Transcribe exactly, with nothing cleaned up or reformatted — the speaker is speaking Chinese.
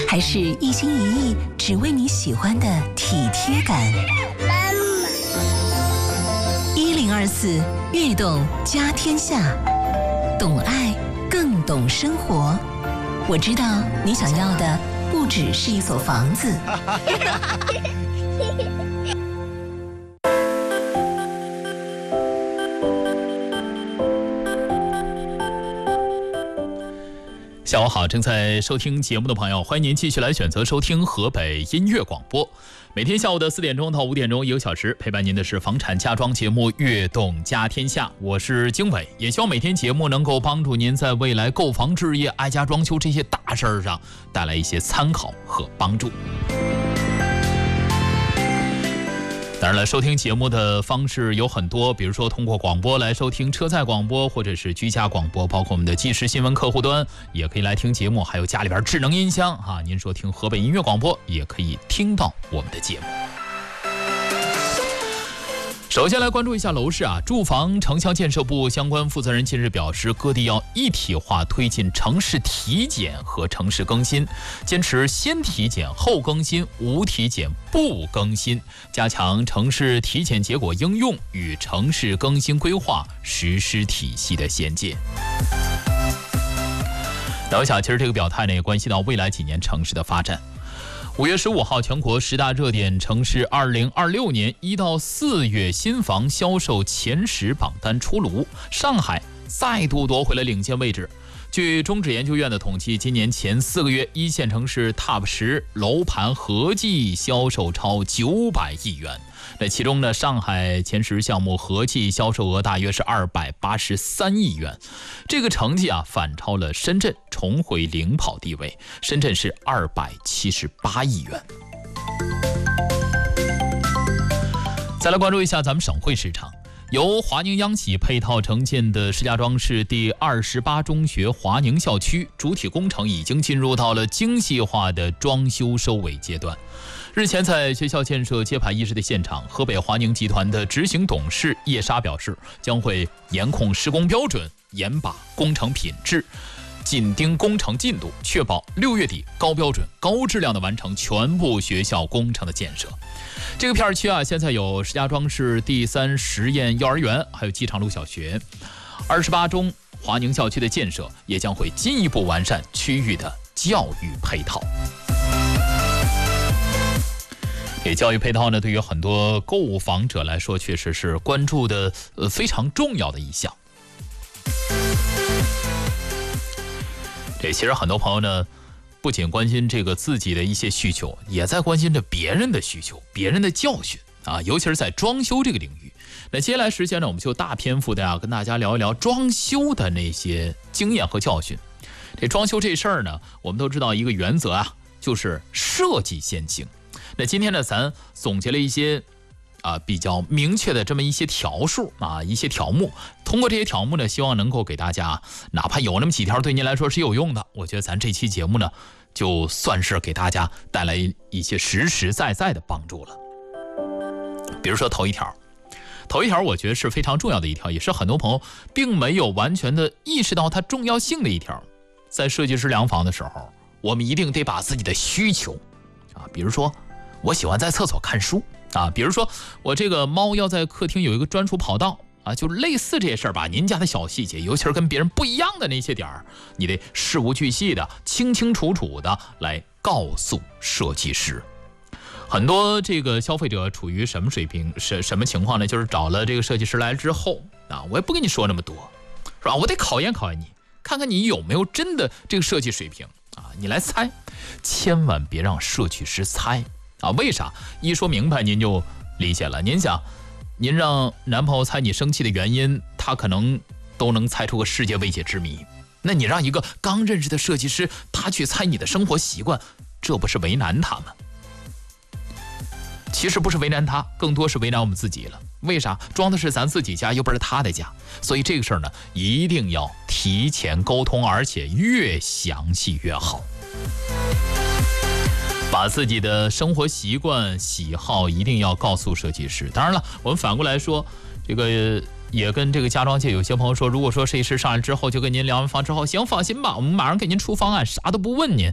还是一心一意只为你喜欢的体贴感？一零二四悦动家天下，懂爱更懂生活。我知道你想要的不只是一所房子。 下午好，正在收听节目的朋友，欢迎您继续来选择收听河北音乐广播。每天下午的四点钟到五点钟，一个小时陪伴您的是房产家装节目《悦动家天下》，我是经纬，也希望每天节目能够帮助您在未来购房置业、爱家装修这些大事儿上带来一些参考和帮助。当然了，收听节目的方式有很多，比如说通过广播来收听车载广播，或者是居家广播，包括我们的即时新闻客户端也可以来听节目，还有家里边智能音箱啊，您说听河北音乐广播也可以听到我们的节目。首先来关注一下楼市啊，住房城乡建设部相关负责人近日表示，各地要一体化推进城市体检和城市更新，坚持先体检后更新，无体检不更新，加强城市体检结果应用与城市更新规划实施体系的衔接。那我想，其实这个表态呢，也关系到未来几年城市的发展。五月十五号，全国十大热点城市二零二六年一到四月新房销售前十榜单出炉，上海再度夺回了领先位置。据中指研究院的统计，今年前四个月一线城市 Top 十楼盘合计销售超九百亿元。那其中呢，上海前十项目合计销售额大约是二百八十三亿元，这个成绩啊反超了深圳，重回领跑地位。深圳是二百七十八亿元。再来关注一下咱们省会市场。由华宁央企配套承建的石家庄市第二十八中学华宁校区主体工程已经进入到了精细化的装修收尾阶段。日前在学校建设揭牌仪式的现场，河北华宁集团的执行董事叶沙表示，将会严控施工标准，严把工程品质，紧盯工程进度，确保六月底高标准、高质量的完成全部学校工程的建设。这个片区啊，现在有石家庄市第三实验幼儿园，还有机场路小学。二十八中华宁校区的建设也将会进一步完善区域的教育配套。这教育配套呢，对于很多购房者来说，确实是关注的呃非常重要的一项。这其实很多朋友呢，不仅关心这个自己的一些需求，也在关心着别人的需求、别人的教训啊，尤其是在装修这个领域。那接下来时间呢，我们就大篇幅的啊跟大家聊一聊装修的那些经验和教训。这装修这事儿呢，我们都知道一个原则啊，就是设计先行。那今天呢，咱总结了一些啊比较明确的这么一些条数啊，一些条目。通过这些条目呢，希望能够给大家，哪怕有那么几条对您来说是有用的，我觉得咱这期节目呢，就算是给大家带来一些实实在在的帮助了。比如说头一条，头一条我觉得是非常重要的一条，也是很多朋友并没有完全的意识到它重要性的一条。在设计师量房的时候，我们一定得把自己的需求啊，比如说我喜欢在厕所看书啊，比如说我这个猫要在客厅有一个专属跑道啊，就类似这些事儿吧。您家的小细节，尤其是跟别人不一样的那些点儿，你得事无巨细的、清清楚楚的来告诉设计师。很多这个消费者处于什么水平、什什么情况呢？就是找了这个设计师来之后啊，我也不跟你说那么多，是吧？我得考验考验你，看看你有没有真的这个设计水平啊，你来猜，千万别让设计师猜。啊，为啥？一说明白您就理解了。您想，您让男朋友猜你生气的原因，他可能都能猜出个世界未解之谜。那你让一个刚认识的设计师，他去猜你的生活习惯，这不是为难他吗？其实不是为难他，更多是为难我们自己了。为啥？装的是咱自己家，又不是他的家。所以这个事儿呢，一定要提前沟通，而且越详细越好。把自己的生活习惯、喜好一定要告诉设计师。当然了，我们反过来说，这个也跟这个家装界有些朋友说，如果说设计师上来之后就跟您聊完房之后，行，放心吧，我们马上给您出方案，啥都不问您，